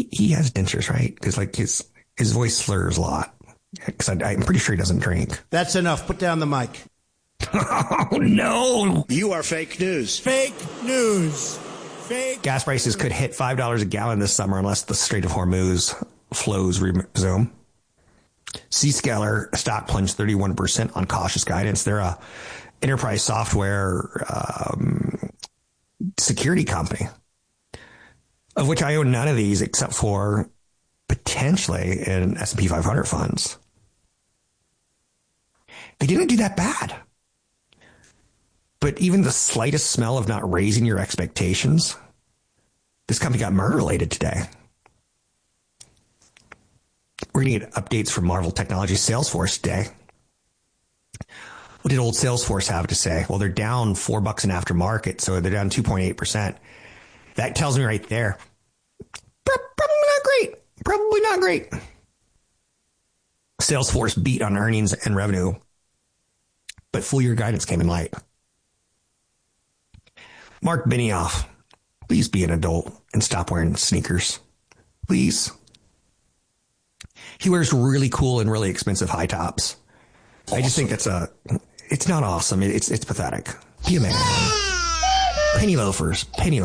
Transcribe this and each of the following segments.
he has dentures, right? Because like his voice slurs a lot. Because I'm pretty sure he doesn't drink. That's enough. Put down the mic. Oh, no. You are fake news. Fake news. Fake. Gas prices could hit $5 a gallon this summer unless the Strait of Hormuz flows resume. Zscaler stock plunged 31% on cautious guidance. They're a enterprise software security company, of which I own none of these except for potentially in S&P 500 funds. They didn't do that bad. But even the slightest smell of not raising your expectations, this company got murder-related today. We're going to get updates from Marvel Technologies Salesforce today. What did old Salesforce have to say? Well, they're down $4 in aftermarket, so they're down 2.8%. That tells me right there, probably not great. Probably not great. Salesforce beat on earnings and revenue, but full-year guidance came in light. Mark Benioff, please be an adult and stop wearing sneakers. Please. He wears really cool and really expensive high tops. Awesome. I just think it's not awesome. It's pathetic. Be a man. Penny loafers.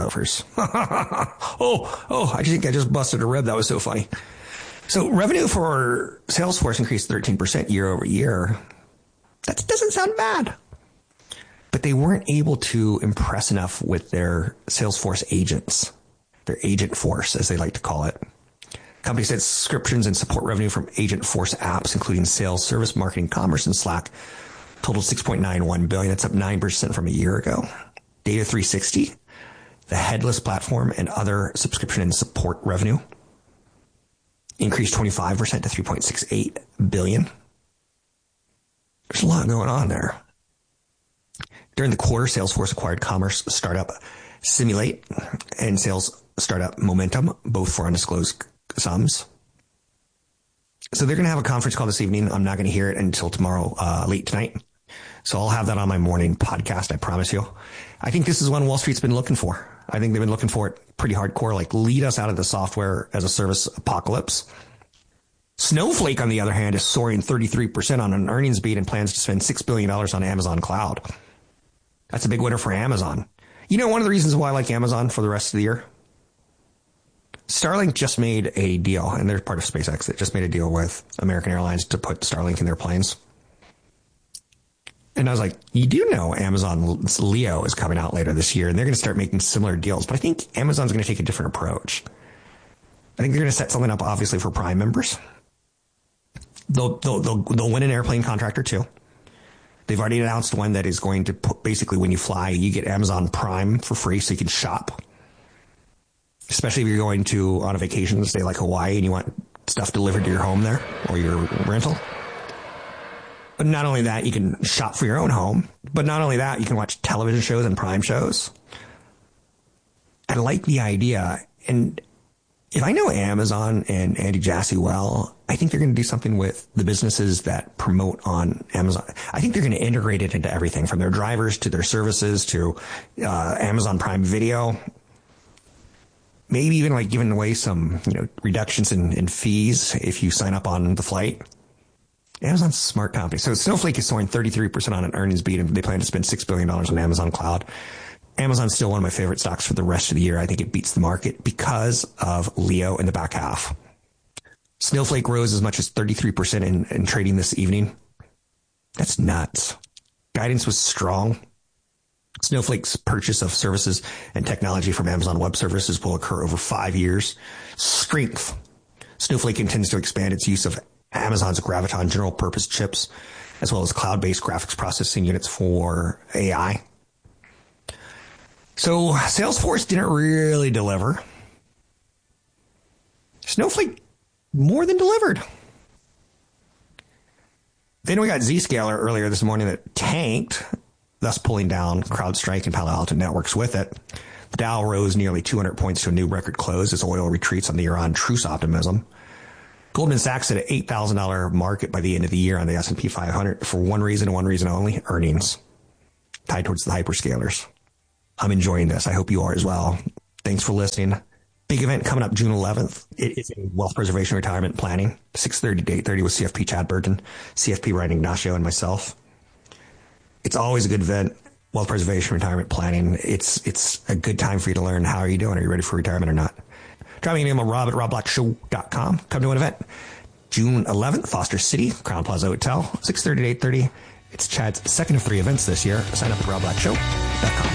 I think I just busted a rib. That was so funny. So revenue for Salesforce increased 13% year over year. That doesn't sound bad. But they weren't able to impress enough with their Salesforce agents, their agent force, as they like to call it. Company said subscriptions and support revenue from agent force apps, including sales, service, marketing, commerce, and Slack, totaled $6.91 billion. That's up 9% from a year ago. Data 360, the headless platform, and other subscription and support revenue increased 25% to $3.68 billion. There's a lot going on there. During the quarter, Salesforce acquired commerce startup Simulate and sales startup Momentum, both for undisclosed sums. So they're going to have a conference call this evening. I'm not going to hear it until tomorrow, late tonight. So I'll have that on my morning podcast, I promise you. I think this is one Wall Street's been looking for. I think they've been looking for it pretty hardcore, like lead us out of the software as a service apocalypse. Snowflake, on the other hand, is soaring 33% on an earnings beat and plans to spend $6 billion on Amazon Cloud. That's a big winner for Amazon. You know, one of the reasons why I like Amazon for the rest of the year? Starlink just made a deal, and they're part of SpaceX, that just made a deal with American Airlines to put Starlink in their planes. And I was like, you do know Amazon's Leo is coming out later this year, and they're going to start making similar deals. But I think Amazon's going to take a different approach. I think they're going to set something up, obviously, for Prime members. They'll win an airplane contract or two. They've already announced one that is going to put, basically, when you fly, you get Amazon Prime for free so you can shop. Especially if you're going on a vacation, say like Hawaii, and you want stuff delivered to your home there or your rental. But not only that, you can shop for your own home. But not only that, you can watch television shows and Prime shows. I like the idea. And if I know Amazon and Andy Jassy well, I think they're going to do something with the businesses that promote on Amazon. I think they're going to integrate it into everything, from their drivers to their services to Amazon Prime Video. Maybe even like giving away some, reductions in fees if you sign up on the flight. Amazon's a smart company. So Snowflake is soaring 33% on an earnings beat, and they plan to spend $6 billion on Amazon Cloud. Amazon's still one of my favorite stocks for the rest of the year. I think it beats the market because of Leo in the back half. Snowflake rose as much as 33% in trading this evening. That's nuts. Guidance was strong. Snowflake's purchase of services and technology from Amazon Web Services will occur over 5 years. Strength. Snowflake intends to expand its use of Amazon's Graviton general purpose chips, as well as cloud-based graphics processing units for AI. So Salesforce didn't really deliver. Snowflake more than delivered. Then we got Zscaler earlier this morning that tanked, thus pulling down CrowdStrike and Palo Alto Networks with it. The Dow rose nearly 200 points to a new record close as oil retreats on the Iran truce optimism. Goldman Sachs set an $8,000 market by the end of the year on the S&P 500 for one reason and one reason only: earnings, tied towards the hyperscalers. I'm enjoying this. I hope you are as well. Thanks for listening. Big event coming up June 11th. It is a wealth preservation retirement planning, 6:30 to 8:30 with CFP Chad Burton, CFP Ryan Ignacio, and myself. It's always a good event. Wealth preservation retirement planning. It's a good time for you to learn how are you doing. Are you ready for retirement or not? Drop me an email, rob@robblackshow.com. Come to an event. June 11th, Foster City, Crown Plaza Hotel, 6:30 to 8:30. It's Chad's second of 3 events this year. Sign up at robblackshow.com.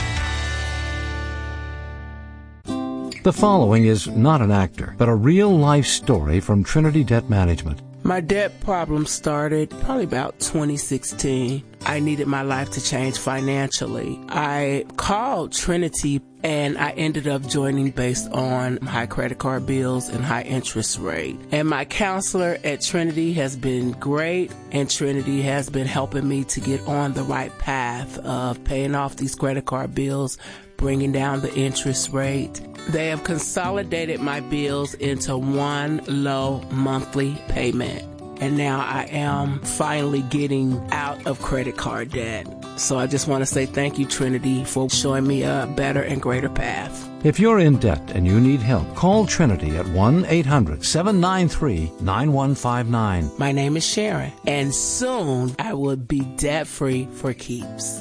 The following is not an actor, but a real-life story from Trinity Debt Management. My debt problem started probably about 2016. I needed my life to change financially. I called Trinity and I ended up joining based on high credit card bills and high interest rate. And my counselor at Trinity has been great, and Trinity has been helping me to get on the right path of paying off these credit card bills, bringing down the interest rate. They have consolidated my bills into one low monthly payment. And now I am finally getting out of credit card debt. So I just want to say thank you, Trinity, for showing me a better and greater path. If you're in debt and you need help, call Trinity at 1-800-793-9159. My name is Sharon, and soon I will be debt-free for keeps.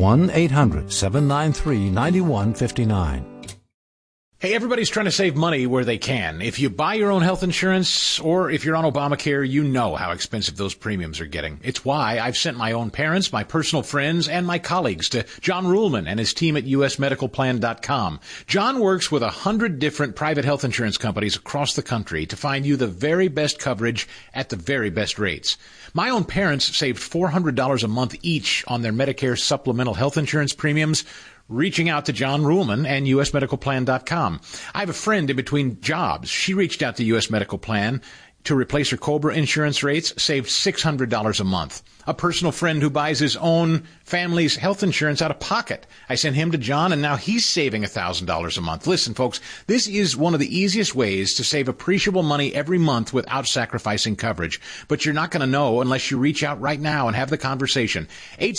1-800-793-9159. Hey, everybody's trying to save money where they can. If you buy your own health insurance or if you're on Obamacare, you know how expensive those premiums are getting. It's why I've sent my own parents, my personal friends, and my colleagues to John Ruhlman and his team at usmedicalplan.com. John works with 100 different private health insurance companies across the country to find you the very best coverage at the very best rates. My own parents saved $400 a month each on their Medicare supplemental health insurance premiums, reaching out to John Ruhlman and usmedicalplan.com. I have a friend in between jobs. She reached out to US Medical Plan to replace her COBRA insurance rates, saved $600 a month. A personal friend who buys his own family's health insurance out of pocket. I sent him to John, and now he's saving $1,000 a month. Listen, folks, this is one of the easiest ways to save appreciable money every month without sacrificing coverage. But you're not going to know unless you reach out right now and have the conversation.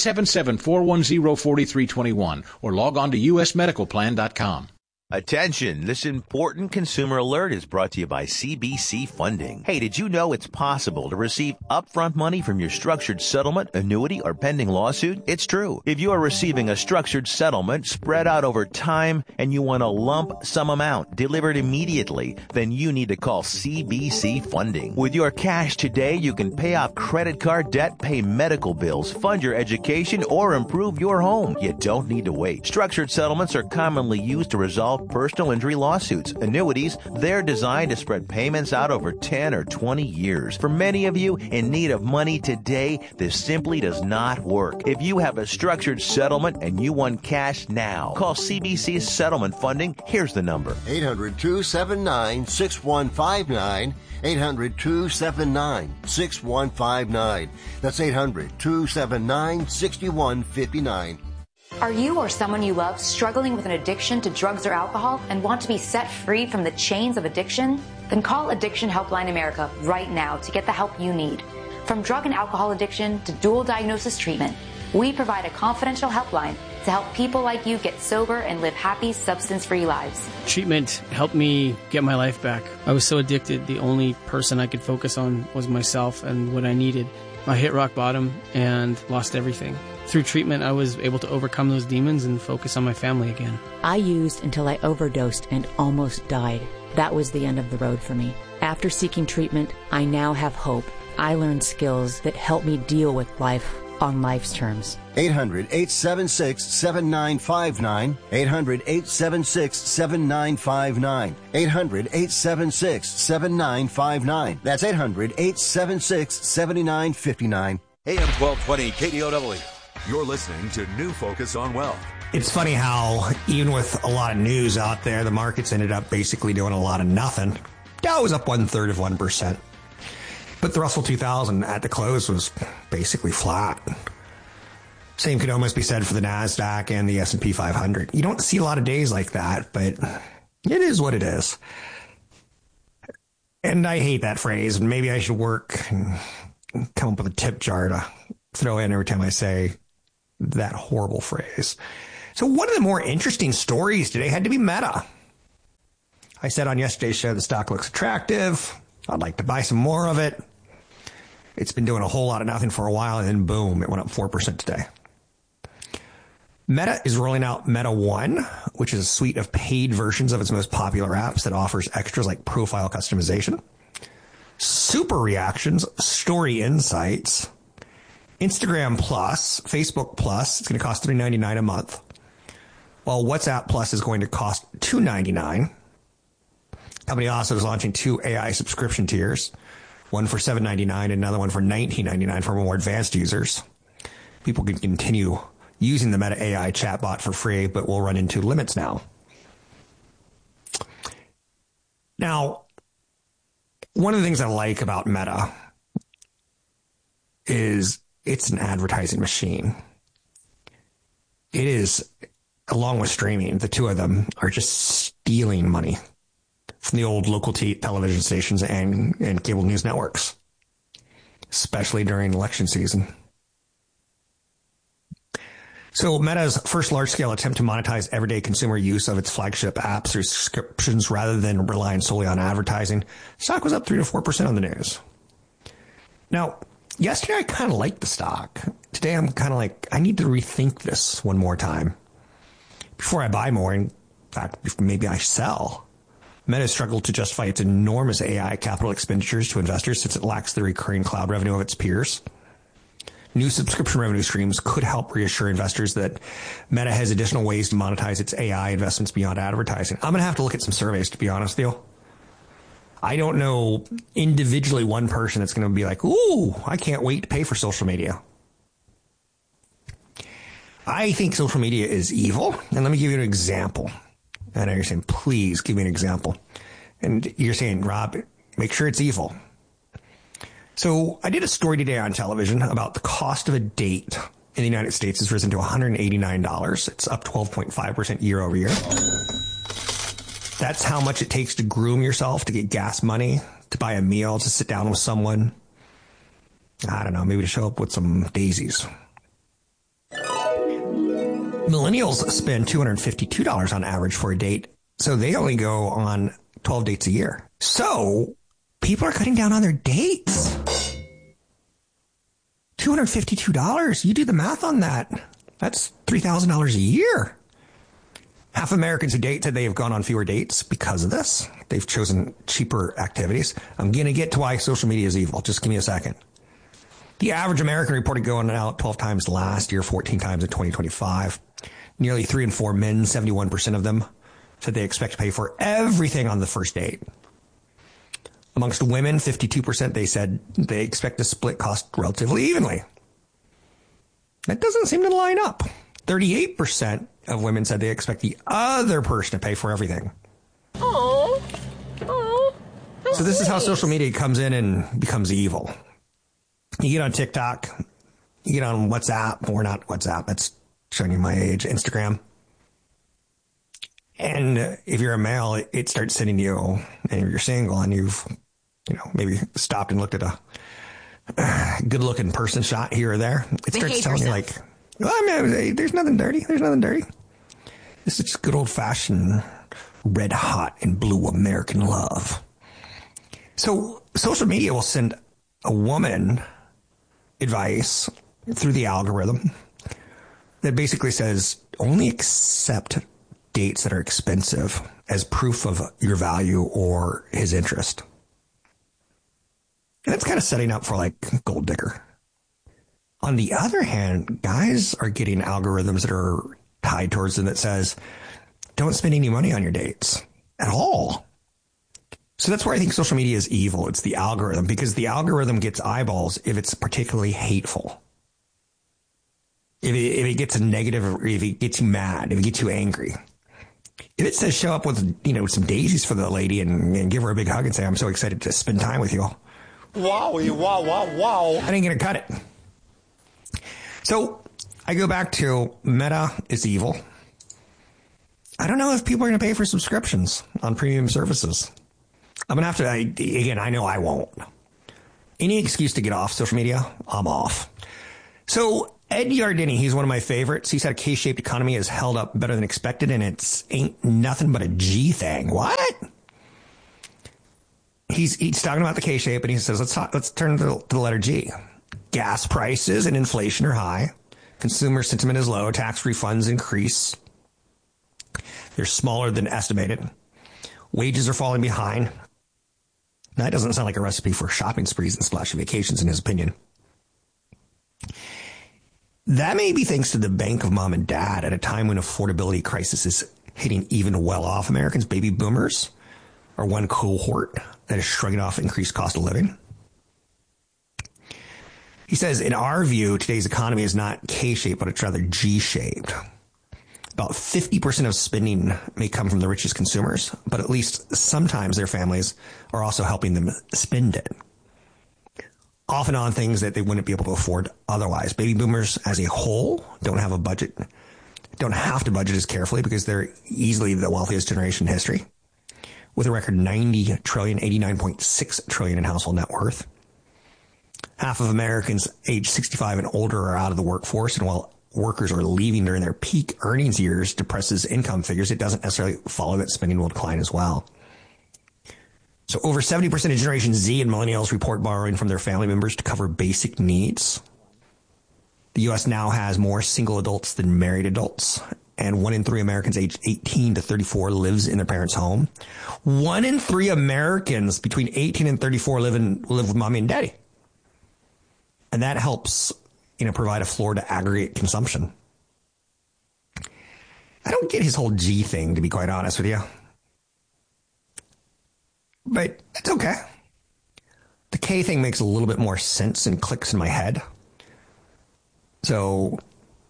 877-410-4321 or log on to usmedicalplan.com. Attention, this important consumer alert is brought to you by CBC Funding. Hey, did you know it's possible to receive upfront money from your structured settlement, annuity, or pending lawsuit? It's true. If you are receiving a structured settlement spread out over time and you want a lump sum amount delivered immediately, then you need to call CBC Funding. With your cash today, you can pay off credit card debt, pay medical bills, fund your education, or improve your home. You don't need to wait. Structured settlements are commonly used to resolve personal injury lawsuits. Annuities, they're designed to spread payments out over 10 or 20 years. For many of you in need of money today, this simply does not work. If you have a structured settlement and you want cash now, call CBC Settlement Funding. Here's the number. 800-279-6159. 800-279-6159. That's 800-279-6159. Are you or someone you love struggling with an addiction to drugs or alcohol and want to be set free from the chains of addiction? Then call Addiction Helpline America right now to get the help you need. From drug and alcohol addiction to dual diagnosis treatment, we provide a confidential helpline to help people like you get sober and live happy, substance-free lives. Treatment helped me get my life back. I was so addicted, the only person I could focus on was myself and what I needed. I hit rock bottom and lost everything. Through treatment, I was able to overcome those demons and focus on my family again. I used until I overdosed and almost died. That was the end of the road for me. After seeking treatment, I now have hope. I learned skills that help me deal with life on life's terms. 800-876-7959. 800-876-7959. 800-876-7959. That's 800-876-7959. AM 1220 KDOW. You're listening to New Focus on Wealth. It's funny how, even with a lot of news out there, the markets ended up basically doing a lot of nothing. Dow was up 1/3%. But the Russell 2000 at the close was basically flat. Same could almost be said for the NASDAQ and the S&P 500. You don't see a lot of days like that, but it is what it is. And I hate that phrase, and maybe I should work and come up with a tip jar to throw in every time I say that horrible phrase. So one of the more interesting stories today had to be Meta. I said on yesterday's show, the stock looks attractive. I'd like to buy some more of it. It's been doing a whole lot of nothing for a while, and then boom, it went up 4% today. Meta is rolling out Meta One, which is a suite of paid versions of its most popular apps that offers extras like profile customization, super reactions, story insights, Instagram Plus, Facebook Plus. It's going to cost $3.99 a month, while WhatsApp Plus is going to cost $2.99. The company also is launching 2 AI subscription tiers, one for $7.99 and another one for $19.99 for more advanced users. People can continue using the Meta AI chatbot for free, but we'll run into limits now. Now, one of the things I like about Meta is it's an advertising machine. It is, along with streaming, the two of them are just stealing money from the old local television stations and cable news networks, especially during election season. So Meta's first large-scale attempt to monetize everyday consumer use of its flagship apps through subscriptions rather than relying solely on advertising. Stock was up 3 to 4% on the news. Now, yesterday I kind of liked the stock. Today I'm kind of like, I need to rethink this one more time before I buy more. In fact, maybe I sell. Meta struggled to justify its enormous AI capital expenditures to investors since it lacks the recurring cloud revenue of its peers. New subscription revenue streams could help reassure investors that Meta has additional ways to monetize its AI investments beyond advertising. I'm going to have to look at some surveys, to be honest with you. I don't know individually one person that's going to be like, ooh, I can't wait to pay for social media. I think social media is evil. And let me give you an example. I know you're saying, please give me an example. And you're saying, Rob, make sure it's evil. So I did a story today on television about the cost of a date in the United States has risen to $189. It's up 12.5% year over year. That's how much it takes to groom yourself, to get gas money, to buy a meal, to sit down with someone. I don't know, maybe to show up with some daisies. Millennials spend $252 on average for a date, so they only go on 12 dates a year. So people are cutting down on their dates. $252. You do the math on that. That's $3,000 a year. Half Americans who date said they have gone on fewer dates because of this. They've chosen cheaper activities. I'm going to get to why social media is evil. Just give me a second. The average American reported going out 12 times last year, 14 times in 2025. Nearly 3 in 4 men, 71% of them, said they expect to pay for everything on the first date. Amongst women, 52%, they said they expect to split costs relatively evenly. That doesn't seem to line up. 38% of women said they expect the other person to pay for everything. Oh, so this is how social media comes in and becomes evil. You get on TikTok, you get on WhatsApp, or not WhatsApp, that's showing you my age, Instagram. And if you're a male, it starts sending you, and if you're single and you've, maybe stopped and looked at a good-looking person shot here or there, it starts telling you like, well, I mean, there's nothing dirty. There's nothing dirty. This is just good old-fashioned red hot and blue American love. So social media will send a woman advice through the algorithm that basically says only accept dates that are expensive as proof of your value or his interest. And that's kind of setting up for like gold digger. On the other hand, guys are getting algorithms that are tied towards them that says, don't spend any money on your dates at all. So that's where I think social media is evil. It's the algorithm, because the algorithm gets eyeballs if it's particularly hateful. If it gets a negative, or if it gets you mad, if it gets you angry. If it says show up with, some daisies for the lady and give her a big hug and say, I'm so excited to spend time with you. Wow. I ain't going to cut it. So I go back to Meta is evil. I don't know if people are going to pay for subscriptions on premium services. I'm going to have to, again, I know I won't. Any excuse to get off social media, I'm off. So Ed Yardeni, he's one of my favorites. He said a K-shaped economy has held up better than expected, and it's ain't nothing but a G thing. What? He's talking about the K-shape, and he says, let's turn to the letter G. Gas prices and inflation are high. Consumer sentiment is low. Tax refunds increase. They're smaller than estimated. Wages are falling behind. That doesn't sound like a recipe for shopping sprees and splashy vacations, in his opinion. That may be thanks to the bank of mom and dad at a time when affordability crisis is hitting even well-off Americans. Baby boomers are one cohort that is shrugging off increased cost of living. He says, in our view, today's economy is not K-shaped, but it's rather G-shaped. About 50% of spending may come from the richest consumers, but at least sometimes their families are also helping them spend it. Often on things that they wouldn't be able to afford otherwise. Baby boomers as a whole don't have to budget as carefully because they're easily the wealthiest generation in history, with a record $90 trillion, $89.6 trillion in household net worth. Half of Americans age 65 and older are out of the workforce, and while workers are leaving during their peak earnings years depresses income figures, it doesn't necessarily follow that spending will decline as well. So over 70% of Generation Z and millennials report borrowing from their family members to cover basic needs. The U.S. now has more single adults than married adults, and 1 in 3 Americans aged 18 to 34 lives in their parents' home. 1 in 3 Americans between 18 and 34 live with mommy and daddy. And that helps, provide a floor to aggregate consumption. I don't get his whole G thing, to be quite honest with you. But it's okay. The K thing makes a little bit more sense and clicks in my head. So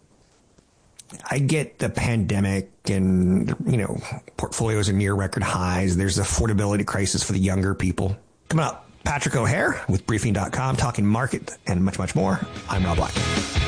I get the pandemic and, portfolios are near record highs. There's affordability crisis for the younger people. Coming up, Patrick O'Hare with Briefing.com, talking market and much, much more. I'm Rob Black.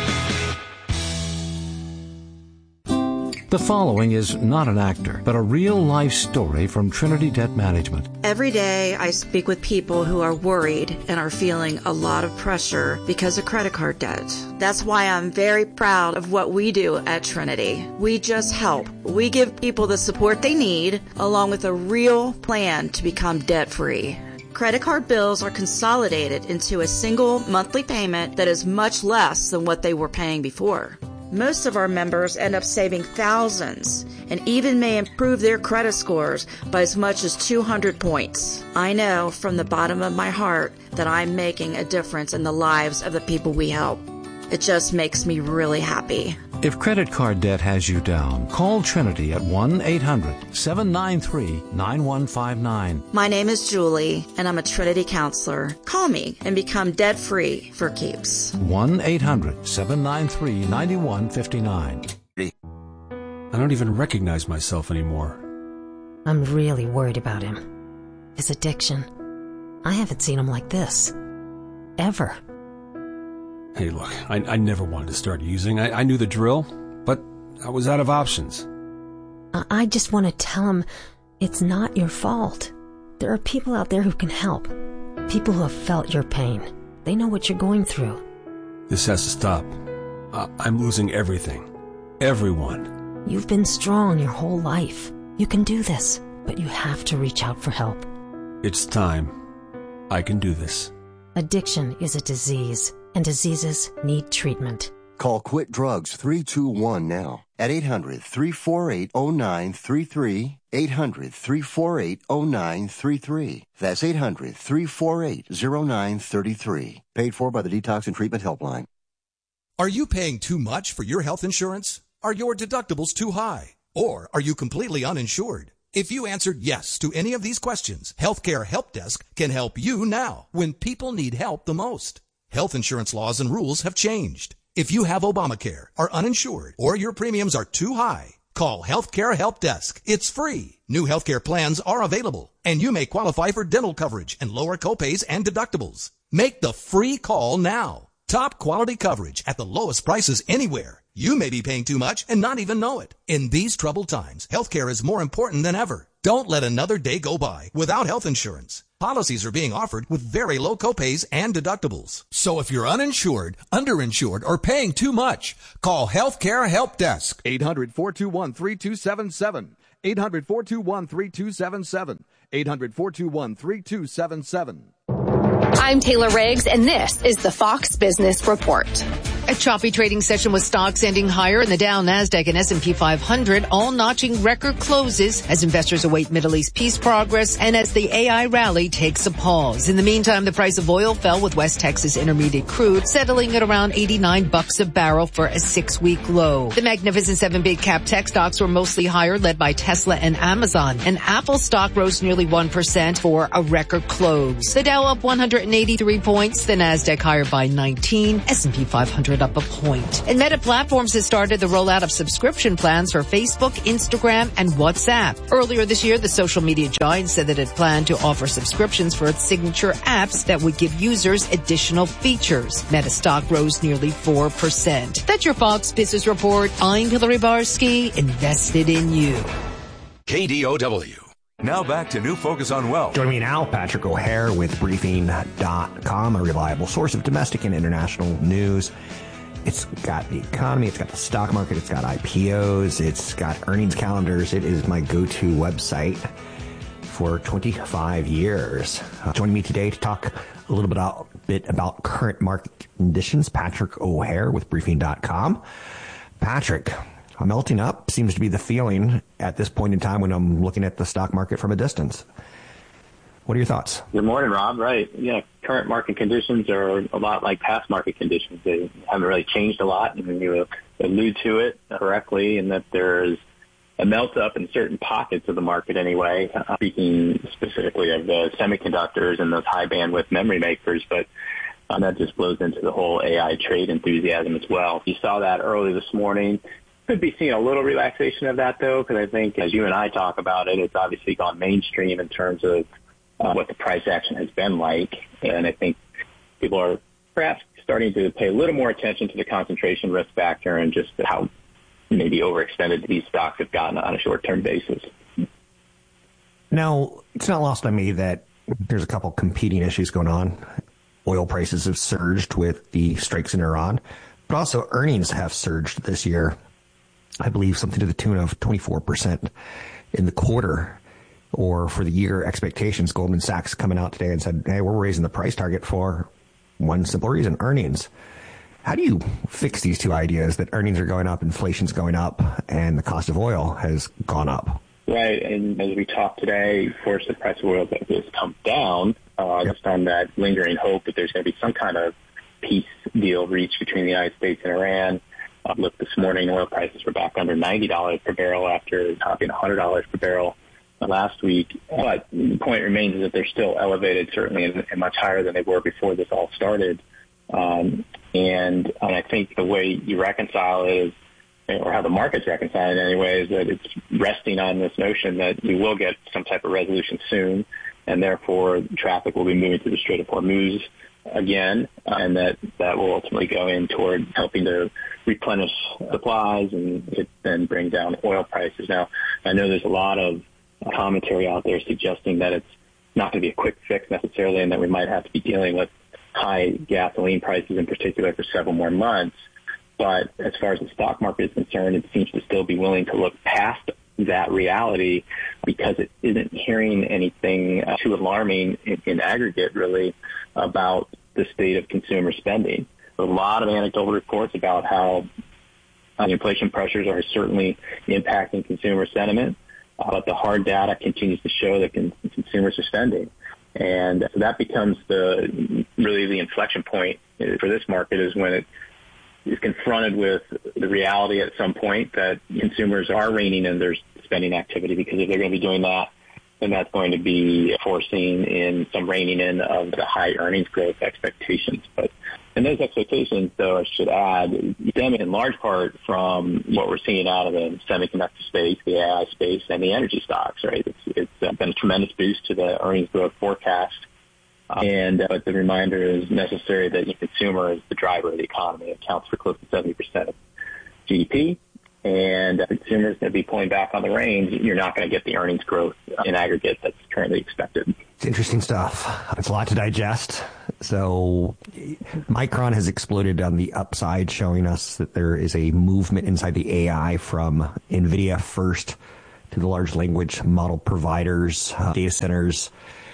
The following is not an actor, but a real-life story from Trinity Debt Management. Every day I speak with people who are worried and are feeling a lot of pressure because of credit card debt. That's why I'm very proud of what we do at Trinity. We just help. We give people the support they need, along with a real plan to become debt-free. Credit card bills are consolidated into a single monthly payment that is much less than what they were paying before. Most of our members end up saving thousands and even may improve their credit scores by as much as 200 points. I know from the bottom of my heart that I'm making a difference in the lives of the people we help. It just makes me really happy. If credit card debt has you down, call Trinity at 1-800-793-9159. My name is Julie, and I'm a Trinity counselor. Call me and become debt-free for keeps. 1-800-793-9159. I don't even recognize myself anymore. I'm really worried about him. His addiction. I haven't seen him like this. Ever. Hey, look, I never wanted to start using. I knew the drill, but I was out of options. I just want to tell him it's not your fault. There are people out there who can help. People who have felt your pain. They know what you're going through. This has to stop. I'm losing everything. Everyone. You've been strong your whole life. You can do this, but you have to reach out for help. It's time. I can do this. Addiction is a disease, and diseases need treatment. Call Quit Drugs 321 now at 800-348-0933, 800-348-0933. That's 800-348-0933. Paid for by the Detox and Treatment Helpline. Are you paying too much for your health insurance? Are your deductibles too high? Or are you completely uninsured? If you answered yes to any of these questions, Healthcare Help Desk can help you now when people need help the most. Health insurance laws and rules have changed. If you have Obamacare, are uninsured, or your premiums are too high, call Healthcare Help Desk. It's free. New healthcare plans are available, and you may qualify for dental coverage and lower copays and deductibles. Make the free call now. Top quality coverage at the lowest prices anywhere. You may be paying too much and not even know it. In these troubled times, healthcare is more important than ever. Don't let another day go by without health insurance. Policies are being offered with very low copays and deductibles. So if you're uninsured, underinsured, or paying too much, call Healthcare Help Desk. 800-421-3277. 800-421-3277. 800-421-3277. I'm Taylor Riggs, and this is the Fox Business Report. A choppy trading session with stocks ending higher in the Dow, Nasdaq, and S&P 500, all notching record closes as investors await Middle East peace progress and as the AI rally takes a pause. In the meantime, the price of oil fell with West Texas Intermediate crude settling at around $89 a barrel for a 6-week low. The Magnificent 7 big cap tech stocks were mostly higher, led by Tesla and Amazon. And Apple stock rose nearly 1% for a record close. The Dow up 183 points, the Nasdaq higher by 19, S&P 500 up a point. And Meta Platforms has started the rollout of subscription plans for Facebook, Instagram, and WhatsApp. Earlier this year, the social media giant said that it planned to offer subscriptions for its signature apps that would give users additional features. Meta stock rose nearly 4%. That's your Fox Business Report. I'm Hillary Barsky, invested in you. KDOW. Now back to New Focus on Wealth. Joining me now, Patrick O'Hare with Briefing.com, a reliable source of domestic and international news. It's got the economy, it's got the stock market, it's got IPOs, it's got earnings calendars. It is my go-to website for 25 years. Joining me today to talk a little bit about current market conditions, Patrick O'Hare with Briefing.com. Patrick, melting up seems to be the feeling at this point in time when I'm looking at the stock market from a distance. What are your thoughts? Good morning, Rob. Right. Yeah, current market conditions are a lot like past market conditions. They haven't really changed a lot, and you allude to it correctly in that there's a melt up in certain pockets of the market anyway, speaking specifically of the semiconductors and those high bandwidth memory makers, but that just flows into the whole AI trade enthusiasm as well. You saw that early this morning. Could be seeing a little relaxation of that, though, because I think as you and I talk about it, it's obviously gone mainstream in terms of what the price action has been like. And I think people are perhaps starting to pay a little more attention to the concentration risk factor and just how maybe overextended these stocks have gotten on a short-term basis. Now, it's not lost on me that there's a couple competing issues going on. Oil prices have surged with the strikes in Iran, but also earnings have surged this year. I believe something to the tune of 24% in the quarter, or for the year expectations. Goldman Sachs coming out today and said, hey, we're raising the price target for one simple reason, earnings. How do you fix these two ideas that earnings are going up, inflation's going up, and the cost of oil has gone up? Right, and as we talk today, of course, the price of oil has come down just on that lingering hope that there's going to be some kind of peace deal reached between the United States and Iran. Look, this morning, oil prices were back under $90 per barrel after topping $100 per barrel last week. But the point remains that they're still elevated, certainly, and much higher than they were before this all started. And I think the way you reconcile it is, or how the market's reconciling it anyway, is that it's resting on this notion that we will get some type of resolution soon, and therefore traffic will be moving through the Strait of Hormuz again, and that will ultimately go in toward helping to replenish supplies and then bring down oil prices. Now, I know there's a lot of commentary out there suggesting that it's not going to be a quick fix necessarily, and that we might have to be dealing with high gasoline prices in particular for several more months. But as far as the stock market is concerned, it seems to still be willing to look past that reality because it isn't hearing anything too alarming in aggregate, really, about the state of consumer spending. There's a lot of anecdotal reports about how inflation pressures are certainly impacting consumer sentiment, but the hard data continues to show that consumers are spending. And so that becomes really the inflection point for this market, is when it is confronted with the reality at some point that consumers are reining in their spending activity, because if they're going to be doing that, then that's going to be forcing in some reining in of the high earnings growth expectations. But in those expectations, though, I should add, stem in large part from what we're seeing out of the semiconductor space, the AI space, and the energy stocks, right? It's been a tremendous boost to the earnings growth forecast. But the reminder is necessary that the consumer is the driver of the economy. It accounts for close to 70% of GDP. And if consumers going to be pulling back on the reins, you're not going to get the earnings growth in aggregate that's currently expected. It's interesting stuff. It's a lot to digest. So Micron has exploded on the upside, showing us that there is a movement inside the AI from NVIDIA first to the large language model providers, data centers,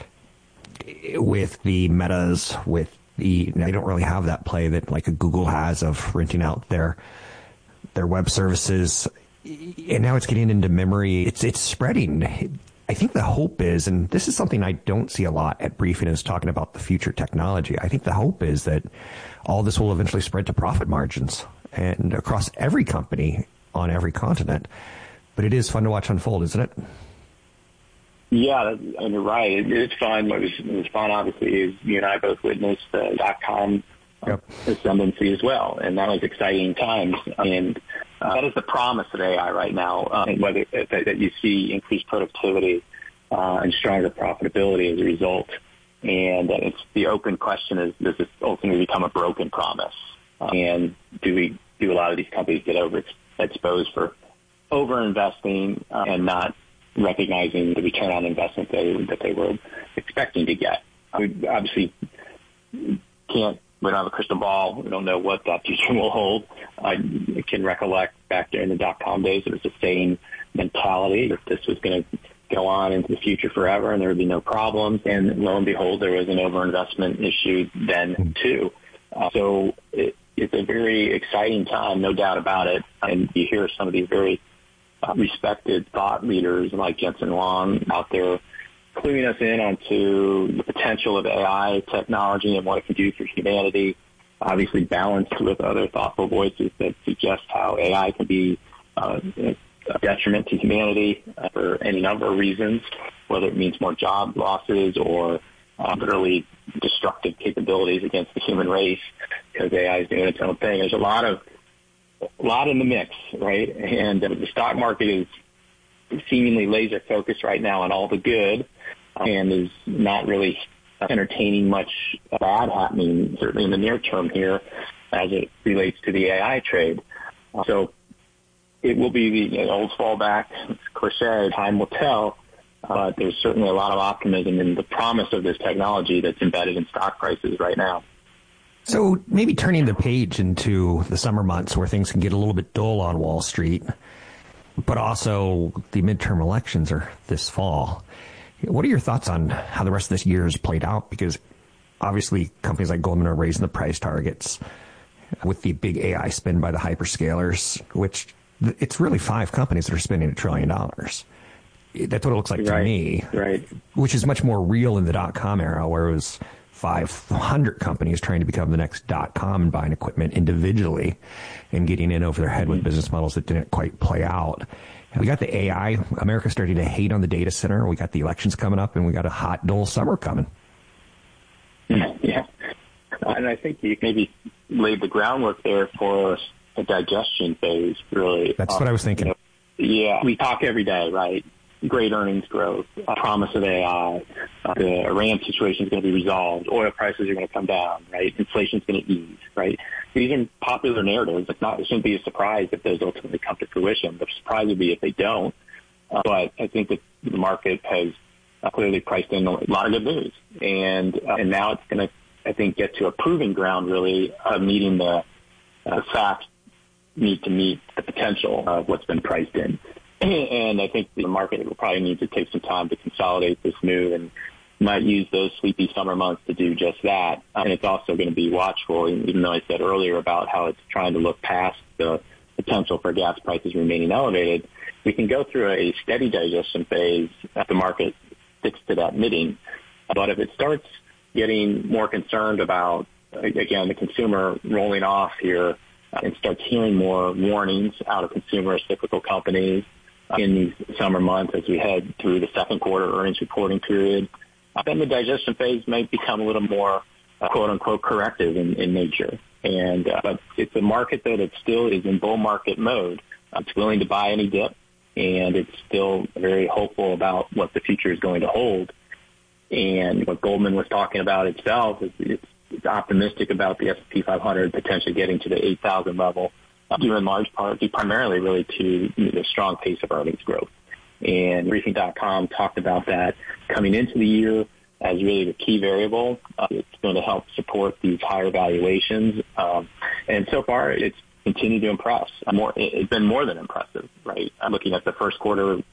with the Metas, they don't really have that play that like a Google has of renting out their web services. And now it's getting into memory. It's spreading. I think the hope is, and this is something I don't see a lot at briefing, is talking about the future technology. I think the hope is that all this will eventually spread to profit margins and across every company on every continent. But it is fun to watch unfold, isn't it? Yeah, and you're right. It's fun. What was fun, obviously, is you and I both witnessed the .com ascendancy as well, and that was exciting times. And that is the promise of AI right now, whether that you see increased productivity and stronger profitability as a result. And it's the open question is, does this ultimately become a broken promise? And do a lot of these companies get overexposed for over-investing and not recognizing the return on investment that they were expecting to get? We obviously we don't have a crystal ball. We don't know what that future will hold. I can recollect back during the .com days, it was the same mentality that this was going to go on into the future forever and there would be no problems. And lo and behold, there was an overinvestment issue then too. So it's a very exciting time, no doubt about it. And you hear some of these very respected thought leaders like Jensen Huang out there cluing us in onto the potential of AI technology and what it can do for humanity, obviously balanced with other thoughtful voices that suggest how AI can be a detriment to humanity for any number of reasons, whether it means more job losses or literally destructive capabilities against the human race because AI is doing its own thing. There's a lot in the mix, right? And the stock market is seemingly laser focused right now on all the good and is not really entertaining much bad happening, certainly in the near term here, as it relates to the AI trade. So it will be the old fallback cliche, time will tell, but there's certainly a lot of optimism in the promise of this technology that's embedded in stock prices right now. So maybe turning the page into the summer months where things can get a little bit dull on Wall Street, but also the midterm elections are this fall. What are your thoughts on how the rest of this year has played out? Because obviously companies like Goldman are raising the price targets with the big AI spend by the hyperscalers, which it's really 5 companies that are spending $1 trillion. That's what it looks like to me, right? Which is much more real in the .com era where it was 500 companies trying to become the next .com and buying equipment individually and getting in over their head with business models that didn't quite play out. We got the AI. America's starting to hate on the data center. We got the elections coming up, and we got a hot, dull summer coming. Yeah. And I think you maybe laid the groundwork there for a digestion phase, really. That's what I was thinking. Yeah. We talk every day, right? Great earnings growth, promise of AI, the Iran situation is going to be resolved, oil prices are going to come down, right? Inflation's going to ease, right? These are popular narratives. It shouldn't be a surprise if those ultimately come to fruition. The surprise would be if they don't. But I think that the market has clearly priced in a lot of good news. And now it's going to, I think, get to a proving ground, really, of meeting the facts need to meet the potential of what's been priced in. And I think the market will probably need to take some time to consolidate this move and might use those sleepy summer months to do just that. And it's also going to be watchful, even though I said earlier about how it's trying to look past the potential for gas prices remaining elevated. We can go through a steady digestion phase if the market sticks to that knitting. But if it starts getting more concerned about, again, the consumer rolling off here and starts hearing more warnings out of consumer cyclical companies in these summer months as we head through the second quarter earnings reporting period, then the digestion phase might become a little more, quote unquote, corrective in nature. And but it's a market, though, that still is in bull market mode. It's willing to buy any dip, and it's still very hopeful about what the future is going to hold. And what Goldman was talking about itself is it's optimistic about the S&P 500 potentially getting to the 8,000 level, due in large part, due primarily really to the strong pace of earnings growth. And Briefing.com talked about that coming into the year as really the key variable. It's going to help support these higher valuations. And so far, it's continued to impress. It's been more than impressive, right? I'm looking at the first quarter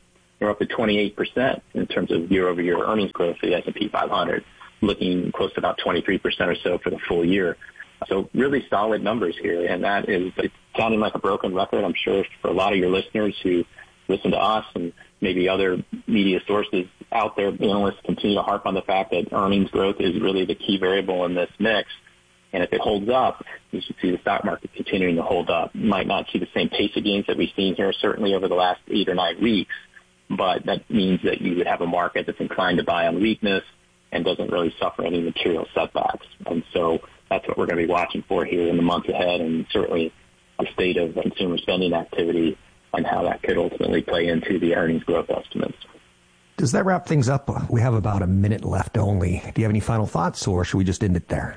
We're up to 28% in terms of year-over-year earnings growth for the S&P 500, looking close to about 23% or so for the full year. So really solid numbers here, and that is it's sounding like a broken record, I'm sure, for a lot of your listeners who listen to us and maybe other media sources out there. Analysts continue to harp on the fact that earnings growth is really the key variable in this mix. And if it holds up, you should see the stock market continuing to hold up. You might not see the same pace of gains that we've seen here, certainly over the last 8 or 9 weeks, but that means that you would have a market that's inclined to buy on weakness and doesn't really suffer any material setbacks. And so that's what we're going to be watching for here in the months ahead, and certainly the state of consumer spending activity and how that could ultimately play into the earnings growth estimates. Does that wrap things up? We have about a minute left only. Do you have any final thoughts, or should we just end it there?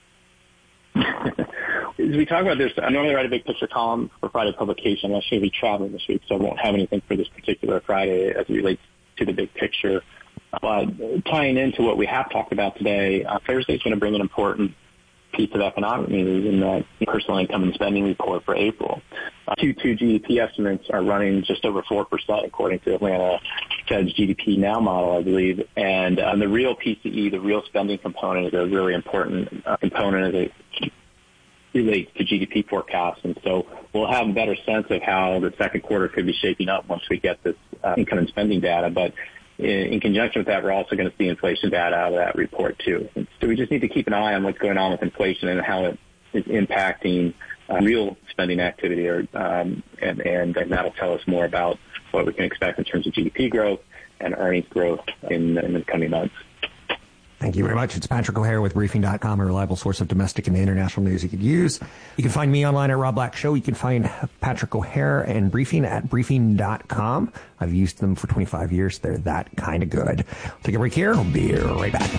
As we talk about this, I normally write a big picture column for Friday publication. I should be traveling this week, so I won't have anything for this particular Friday as it relates to the big picture. But tying into what we have talked about today, Thursday is going to bring an important piece of economic news in the personal income and spending report for April. Q2 GDP estimates are running just over 4% according to Atlanta Fed's GDP Now model, I believe. And the real PCE, the real spending component, is a really important component as it relates to GDP forecasts. And so we'll have a better sense of how the second quarter could be shaping up once we get this income and spending data. But in conjunction with that, we're also going to see inflation data out of that report, too. And so we just need to keep an eye on what's going on with inflation and how it is impacting real spending activity, and that'll tell us more about what we can expect in terms of GDP growth and earnings growth in the coming months. Thank you very much. It's Patrick O'Hare with Briefing.com, a reliable source of domestic and international news you could use. You can find me online at Rob Black Show. You can find Patrick O'Hare and Briefing at Briefing.com. I've used them for 25 years. They're that kind of good. We'll take a break here. We'll be right back.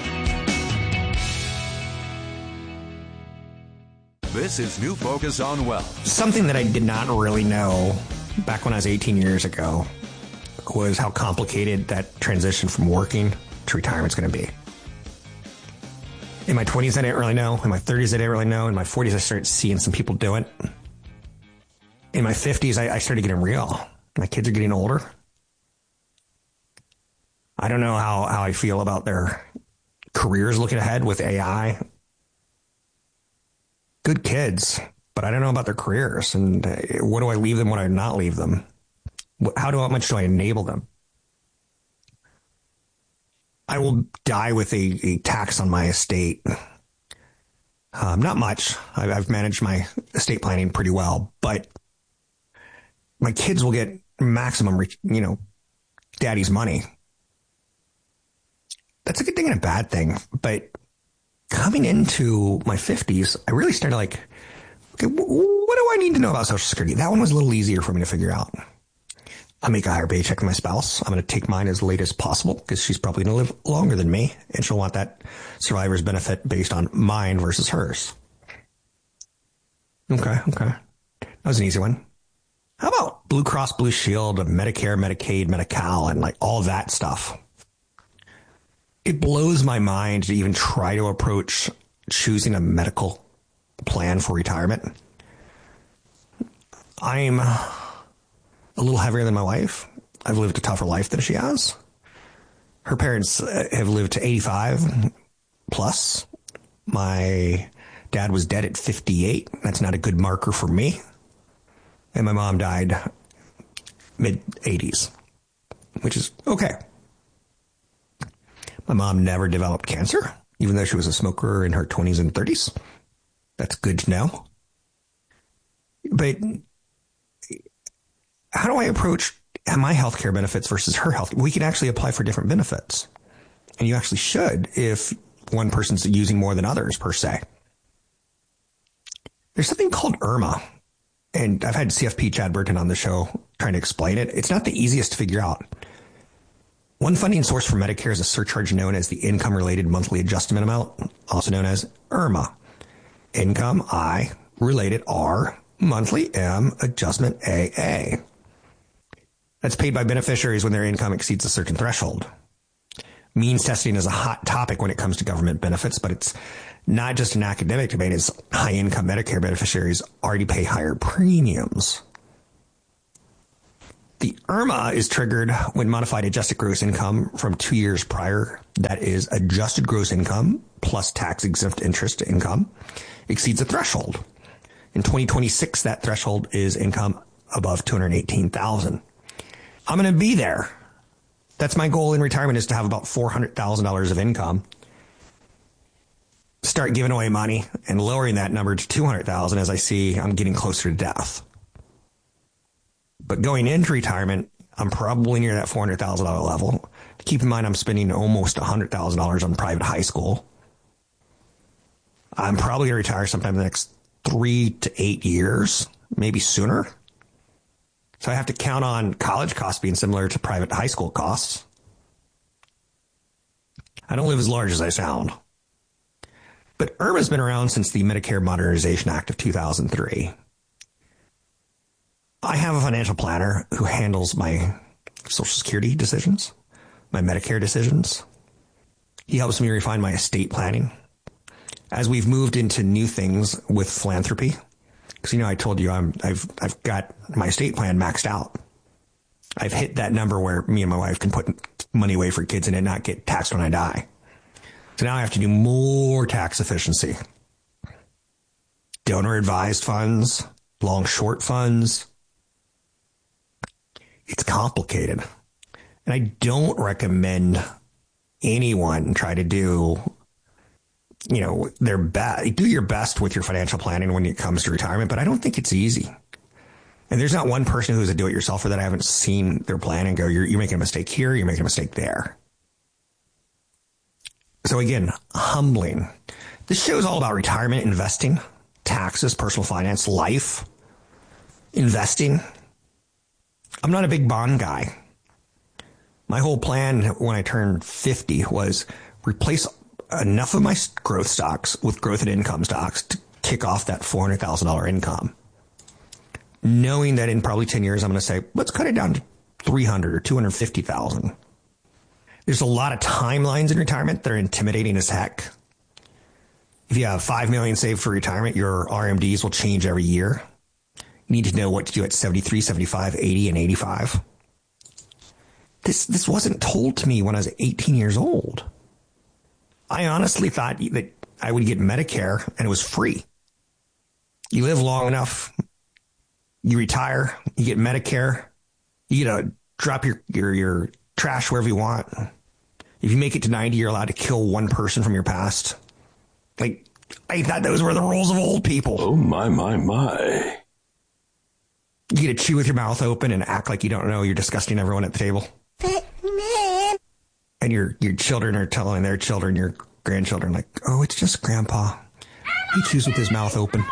This is New Focus on Wealth. Something that I did not really know back when I was 18 years ago was how complicated that transition from working to retirement is going to be. In my 20s, I didn't really know. In my 30s, I didn't really know. In my 40s, I started seeing some people do it. In my 50s, I started getting real. My kids are getting older. I don't know how I feel about their careers looking ahead with AI. Good kids, but I don't know about their careers. And what do I leave them? What do I not leave them? How much do I enable them? I will die with a tax on my estate. Not much. I've managed my estate planning pretty well, but my kids will get maximum, daddy's money. That's a good thing and a bad thing. But coming into my 50s, I really started okay, what do I need to know about Social Security? That one was a little easier for me to figure out. I make a higher paycheck than my spouse. I'm going to take mine as late as possible because she's probably going to live longer than me, and she'll want that survivor's benefit based on mine versus hers. Okay. That was an easy one. How about Blue Cross Blue Shield, Medicare, Medicaid, Medi-Cal, and all that stuff? It blows my mind to even try to approach choosing a medical plan for retirement. I'm a little heavier than my wife. I've lived a tougher life than she has. Her parents have lived to 85 plus. My dad was dead at 58. That's not a good marker for me. And my mom died mid-80s, which is okay. My mom never developed cancer, even though she was a smoker in her 20s and 30s. That's good to know. But how do I approach my healthcare benefits versus her health? We can actually apply for different benefits. And you actually should if one person's using more than others, per se. There's something called IRMAA. And I've had CFP Chad Burton on the show trying to explain it. It's not the easiest to figure out. One funding source for Medicare is a surcharge known as the Income-Related Monthly Adjustment Amount, also known as IRMAA. Income, I, related, R, monthly, M, adjustment, AA. That's paid by beneficiaries when their income exceeds a certain threshold. Means testing is a hot topic when it comes to government benefits, but it's not just an academic debate, as high-income Medicare beneficiaries already pay higher premiums. The IRMAA is triggered when modified adjusted gross income from 2 years prior, that is adjusted gross income plus tax-exempt interest income, exceeds a threshold. In 2026, that threshold is income above $218,000. I'm going to be there. That's my goal in retirement, is to have about $400,000 of income. Start giving away money and lowering that number to $200,000 as I see I'm getting closer to death. But going into retirement, I'm probably near that $400,000 level. Keep in mind, I'm spending almost $100,000 on private high school. I'm probably going to retire sometime in the next 3 to 8 years, maybe sooner. So I have to count on college costs being similar to private high school costs. I don't live as large as I sound. But IRMAA's been around since the Medicare Modernization Act of 2003. I have a financial planner who handles my Social Security decisions, my Medicare decisions. He helps me refine my estate planning. As we've moved into new things with philanthropy, because, I told you I've got my estate plan maxed out. I've hit that number where me and my wife can put money away for kids and it not get taxed when I die. So now I have to do more tax efficiency. Donor advised funds, long short funds. It's complicated. And I don't recommend anyone try to do, their best. Do your best with your financial planning when it comes to retirement, but I don't think it's easy. And there's not one person who's a do-it-yourselfer that I haven't seen their plan and go, you're making a mistake here, you're making a mistake there. So again, humbling. This show is all about retirement, investing, taxes, personal finance, life, investing. I'm not a big bond guy. My whole plan when I turned 50 was replace enough of my growth stocks with growth and income stocks to kick off that $400,000 income. Knowing that in probably 10 years, I'm going to say, let's cut it down to $300,000 or $250,000. There's a lot of timelines in retirement that are intimidating as heck. If you have $5 million saved for retirement, your RMDs will change every year. You need to know what to do at 73, 75, 80, and 85. This wasn't told to me when I was 18 years old. I honestly thought that I would get Medicare and it was free. You live long enough, you retire, you get Medicare, you get to drop your trash wherever you want. If you make it to 90, you're allowed to kill one person from your past. I thought those were the rules of old people. Oh, my. You get to chew with your mouth open and act like you don't know you're disgusting everyone at the table. And your children are telling their children, your grandchildren, like, oh, it's just Grandpa. He chews with his mouth open.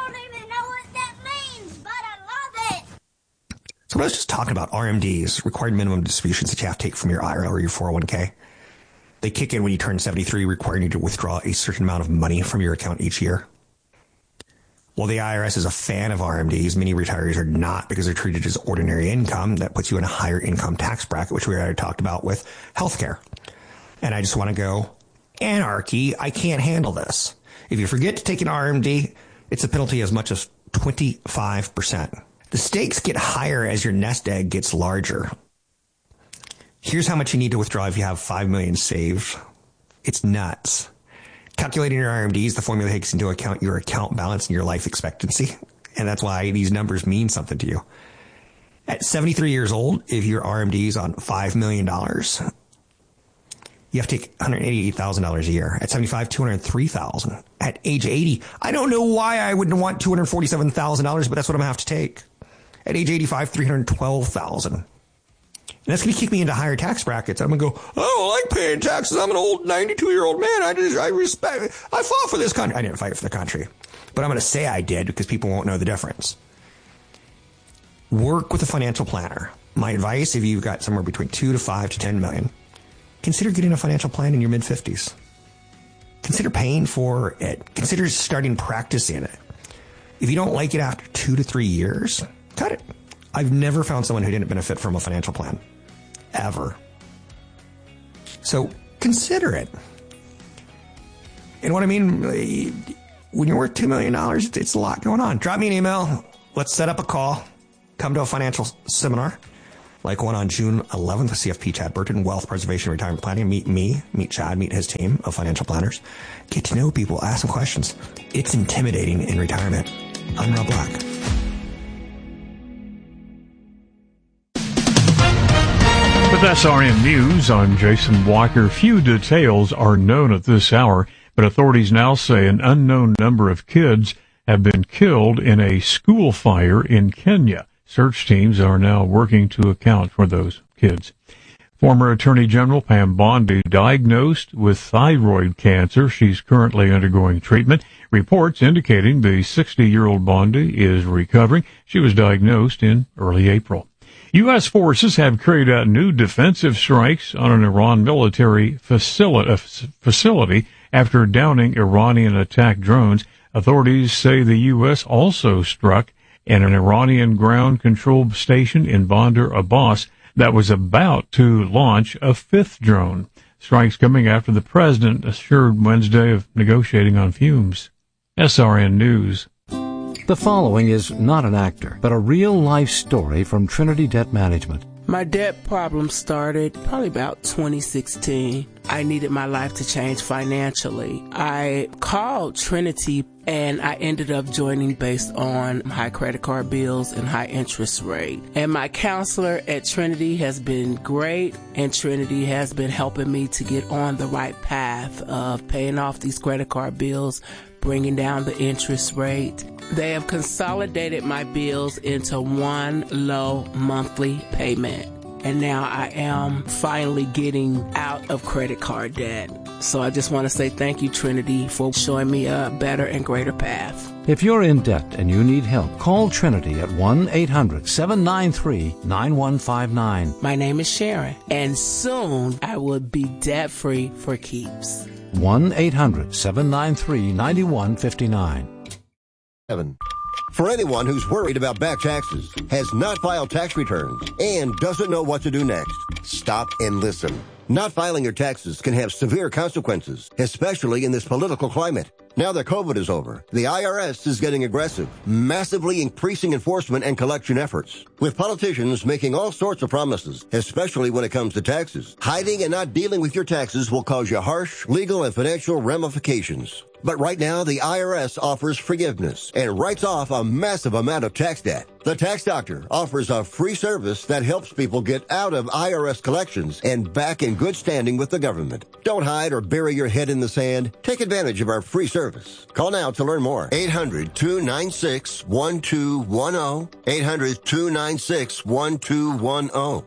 So I was just talking about RMDs, required minimum distributions that you have to take from your IRA or your 401k. They kick in when you turn 73, requiring you to withdraw a certain amount of money from your account each year. While the IRS is a fan of RMDs, many retirees are not because they're treated as ordinary income. That puts you in a higher income tax bracket, which we already talked about with healthcare. And I just want to go, anarchy, I can't handle this. If you forget to take an RMD, it's a penalty as much as 25%. The stakes get higher as your nest egg gets larger. Here's how much you need to withdraw if you have $5 million saved. It's nuts. Calculating your RMDs, the formula takes into account your account balance and your life expectancy. And that's why these numbers mean something to you. At 73 years old, if your RMD is on $5 million, you have to take $188,000 a year. At 75, $203,000. At age 80, I don't know why I wouldn't want $247,000, but that's what I'm going to have to take. At age 85, $312,000. And that's going to kick me into higher tax brackets. I'm going to go, I don't like paying taxes. I'm an old 92-year-old man. I fought for this country. I didn't fight for the country. But I'm going to say I did because people won't know the difference. Work with a financial planner. My advice, if you've got somewhere between 2 to 5 to 10 million, consider getting a financial plan in your mid-50s. Consider paying for it. Consider starting practice in it. If you don't like it after 2 to 3 years, cut it. I've never found someone who didn't benefit from a financial plan. Ever. So consider it. And what I mean, when you're worth $2 million, it's a lot going on. Drop me an email. Let's set up a call. Come to a financial seminar. like one on June 11th with CFP Chad Burton, Wealth Preservation Retirement Planning. Meet me, meet Chad, meet his team of financial planners. Get to know people, ask some questions. It's intimidating in retirement. I'm Rob Black. With SRN News, I'm Jason Walker. Few details are known at this hour, but authorities now say an unknown number of kids have been killed in a school fire in Kenya. Search teams are now working to account for those kids. Former Attorney General Pam Bondi diagnosed with thyroid cancer. She's currently undergoing treatment. Reports indicating the 60-year-old Bondi is recovering. She was diagnosed in early April. U.S. forces have carried out new defensive strikes on an Iran military facility after downing Iranian attack drones. Authorities say the U.S. also struck at an Iranian ground control station in Bandar Abbas that was about to launch a fifth drone. Strikes coming after the president assured Wednesday of negotiating on fumes. SRN News. The following is not an actor, but a real-life story from Trinity Debt Management. My debt problem started probably about 2016. I needed my life to change financially. I called Trinity and I ended up joining based on high credit card bills and high interest rate. And my counselor at Trinity has been great, and Trinity has been helping me to get on the right path of paying off these credit card bills, bringing down the interest rate. They have consolidated my bills into one low monthly payment. And now I am finally getting out of credit card debt. So I just want to say thank you, Trinity, for showing me a better and greater path. If you're in debt and you need help, call Trinity at 1-800-793-9159. My name is Sharon, and soon I will be debt-free for keeps. 1-800-793-9159. For anyone who's worried about back taxes, has not filed tax returns, and doesn't know what to do next, stop and listen. Not filing your taxes can have severe consequences, especially in this political climate. Now that COVID is over, the IRS is getting aggressive, massively increasing enforcement and collection efforts, with politicians making all sorts of promises, especially when it comes to taxes. Hiding and not dealing with your taxes will cause you harsh legal and financial ramifications. But right now, the IRS offers forgiveness and writes off a massive amount of tax debt. The Tax Doctor offers a free service that helps people get out of IRS collections and back in good standing with the government. Don't hide or bury your head in the sand. Take advantage of our free service. Call now to learn more. 800-296-1210. 800-296-1210.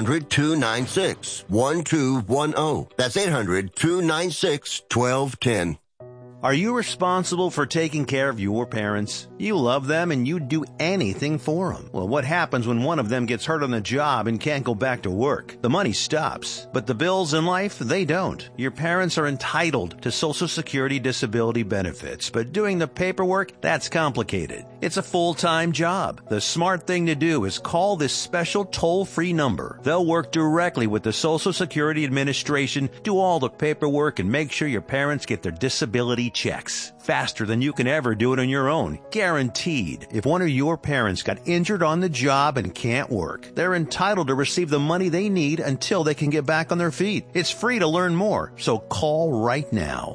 800-296-1210. That's 800-296-1210. Are you responsible for taking care of your parents? You love them and you'd do anything for them. Well, what happens when one of them gets hurt on the job and can't go back to work? The money stops, but the bills in life, they don't. Your parents are entitled to Social Security disability benefits, but doing the paperwork, that's complicated. It's a full-time job. The smart thing to do is call this special toll-free number. They'll work directly with the Social Security Administration, do all the paperwork, and make sure your parents get their disability checks faster than you can ever do it on your own. Guaranteed. If one of your parents got injured on the job and can't work, they're entitled to receive the money they need until they can get back on their feet. It's free to learn more, so call right now.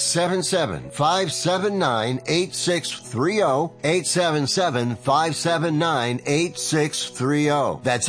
877-579-8630. 877-579-8630. That's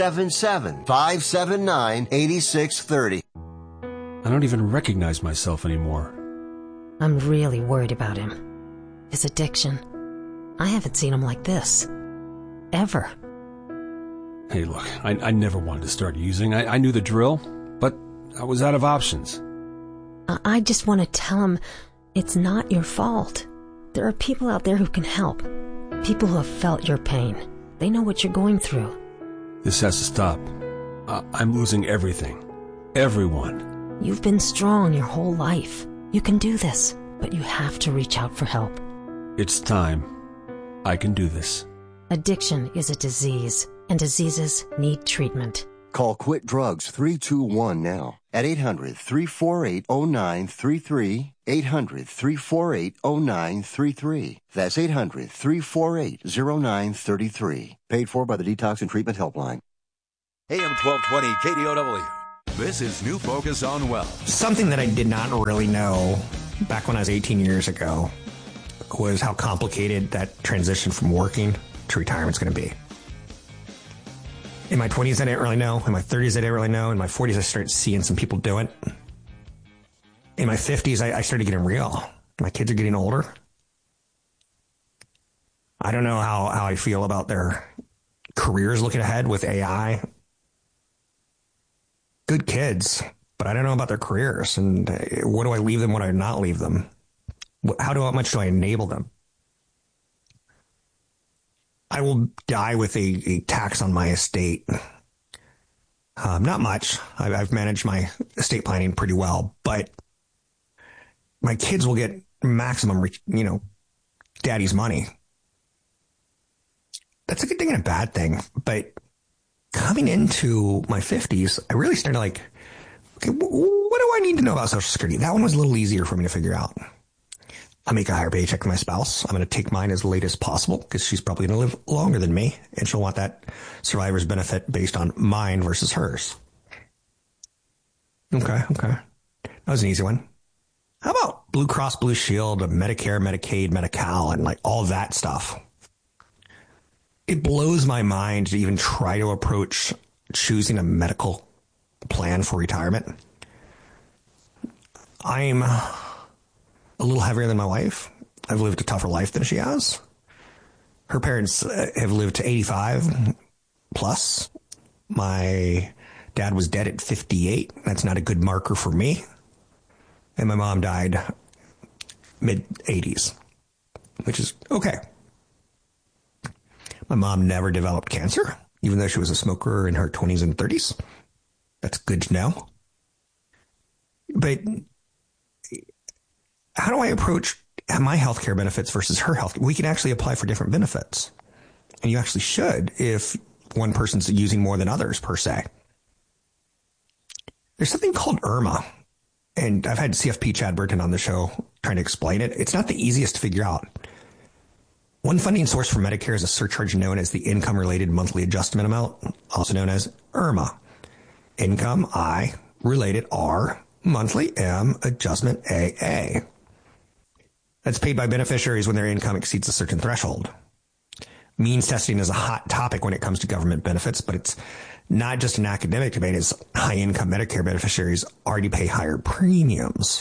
877-579-8630. I don't even recognize myself anymore. I'm really worried about him. His addiction. I haven't seen him like this. Ever. Hey, look, I never wanted to start using. I knew the drill, but I was out of options. I just want to tell him it's not your fault. There are people out there who can help. People who have felt your pain. They know what you're going through. This has to stop. I'm losing everything. Everyone. You've been strong your whole life. You can do this, but you have to reach out for help. It's time. I can do this. Addiction is a disease, and diseases need treatment. Call Quit Drugs 321 now at 800-348-0933. 800-348-0933. That's 800-348-0933. Paid for by the Detox and Treatment Helpline. AM 1220 KDOW. This is New Focus on Wealth. Something that I did not really know back when I was 18 years ago was how complicated that transition from working to retirement is going to be. In my 20s, I didn't really know. In my 30s, I didn't really know. In my 40s, I started seeing some people do it. In my 50s, I started getting real. My kids are getting older. I don't know how I feel about their careers looking ahead with AI. Good kids, but I don't know about their careers. And what do I leave them? What do I not leave them? How much do I enable them? I will die with a tax on my estate. Not much. I've managed my estate planning pretty well, but my kids will get maximum, daddy's money. That's a good thing and a bad thing. But coming into my 50s, I really started okay, what do I need to know about Social Security? That one was a little easier for me to figure out. I make a higher paycheck than my spouse. I'm going to take mine as late as possible because she's probably going to live longer than me, and she'll want that survivor's benefit based on mine versus hers. Okay. That was an easy one. How about Blue Cross Blue Shield, Medicare, Medicaid, Medi-Cal, and all that stuff? It blows my mind to even try to approach choosing a medical plan for retirement. I'm a little heavier than my wife. I've lived a tougher life than she has. Her parents have lived to 85 plus. My dad was dead at 58. That's not a good marker for me. And my mom died mid-80s, which is okay. My mom never developed cancer, even though she was a smoker in her 20s and 30s. That's good to know. But how do I approach my healthcare benefits versus her health? We can actually apply for different benefits. And you actually should if one person's using more than others, per se. There's something called IRMAA. And I've had CFP Chad Burton on the show trying to explain it. It's not the easiest to figure out. One funding source for Medicare is a surcharge known as the Income-Related Monthly Adjustment Amount, also known as IRMAA. Income, I, related, R, monthly, M, adjustment, AA. That's paid by beneficiaries when their income exceeds a certain threshold. Means testing is a hot topic when it comes to government benefits, but it's not just an academic debate, as high-income Medicare beneficiaries already pay higher premiums.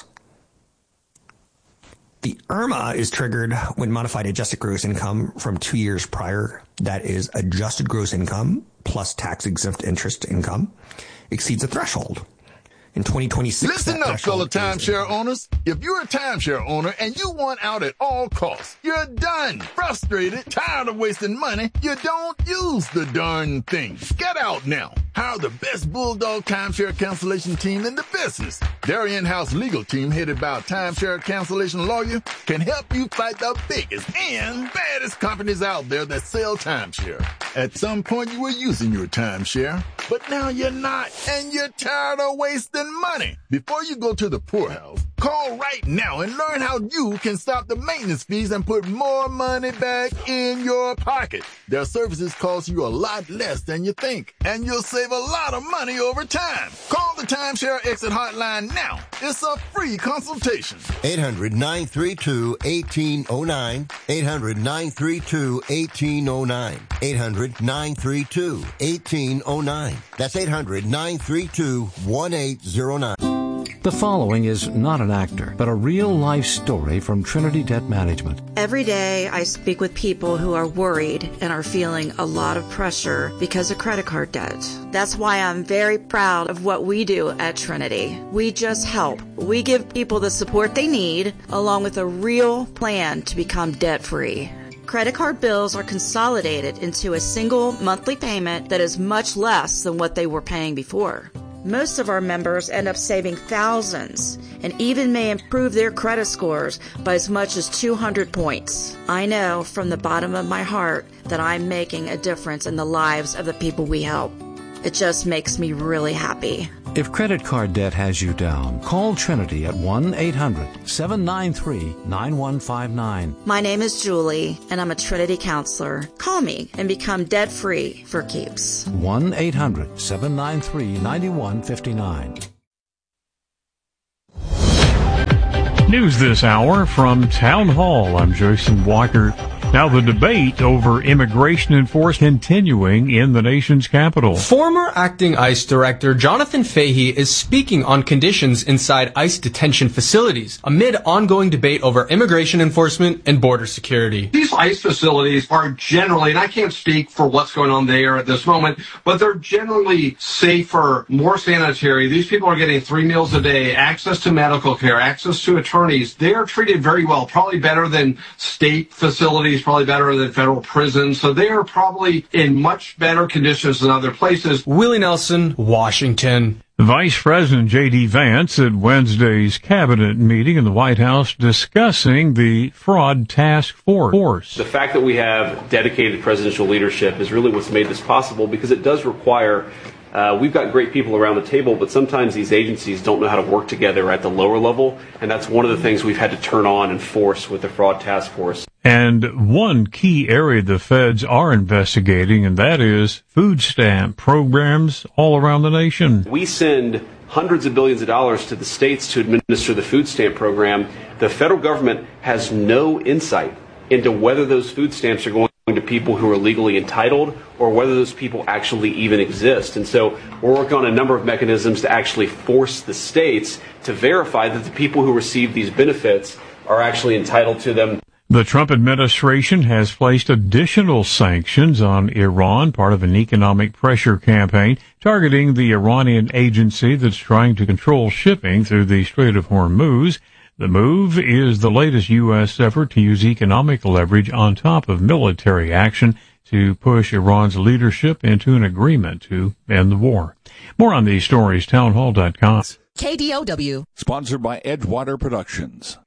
The IRMAA is triggered when modified adjusted gross income from 2 years prior, that is adjusted gross income plus tax-exempt interest income, exceeds a threshold. In 2026, listen up, fellow timeshare owners. If you're a timeshare owner and you want out at all costs, you're done. Frustrated, tired of wasting money, you don't use the darn thing. Get out now. Hire the best Bulldog timeshare cancellation team in the business. Their in-house legal team, headed by a timeshare cancellation lawyer, can help you fight the biggest and baddest companies out there that sell timeshare. At some point, you were using your timeshare, but now you're not, and you're tired of wasting money. Before you go to the poorhouse, call right now and learn how you can stop the maintenance fees and put more money back in your pocket. Their services cost you a lot less than you think, and you'll save a lot of money over time. Call the Timeshare Exit Hotline now. It's a free consultation. 800-932-1809. 800-932-1809. 800-932-1809. That's 800-932-1809. The following is not an actor, but a real-life story from Trinity Debt Management. Every day I speak with people who are worried and are feeling a lot of pressure because of credit card debt. That's why I'm very proud of what we do at Trinity. We just help. We give people the support they need, along with a real plan to become debt-free. Credit card bills are consolidated into a single monthly payment that is much less than what they were paying before. Most of our members end up saving thousands and even may improve their credit scores by as much as 200 points. I know from the bottom of my heart that I'm making a difference in the lives of the people we help. It just makes me really happy. If credit card debt has you down, call Trinity at 1-800-793-9159. My name is Julie, and I'm a Trinity counselor. Call me and become debt-free for keeps. 1-800-793-9159. News this hour from Town Hall. I'm Jason Walker. Now the debate over immigration enforcement continuing in the nation's capital. Former acting ICE Director Jonathan Fahey is speaking on conditions inside ICE detention facilities amid ongoing debate over immigration enforcement and border security. These ICE facilities are generally, and I can't speak for what's going on there at this moment, but they're generally safer, more sanitary. These people are getting 3 meals a day, access to medical care, access to attorneys. They are treated very well, probably better than state facilities, probably better than federal prisons. So they are probably in much better conditions than other places. Willie Nelson, Washington. Vice President J.D. Vance at Wednesday's cabinet meeting in the White House discussing the fraud task force. The fact that we have dedicated presidential leadership is really what's made this possible, because it does require we've got great people around the table, but sometimes these agencies don't know how to work together at the lower level, and that's one of the things we've had to turn on and force with the fraud task force. And one key area the feds are investigating, and that is food stamp programs all around the nation. We send hundreds of billions of dollars to the states to administer the food stamp program. The federal government has no insight into whether those food stamps are going to people who are legally entitled or whether those people actually even exist. And so we're working on a number of mechanisms to actually force the states to verify that the people who receive these benefits are actually entitled to them. The Trump administration has placed additional sanctions on Iran, part of an economic pressure campaign targeting the Iranian agency that's trying to control shipping through the Strait of Hormuz. The move is the latest U.S. effort to use economic leverage on top of military action to push Iran's leadership into an agreement to end the war. More on these stories, townhall.com. KDOW. Sponsored by Edgewater Productions.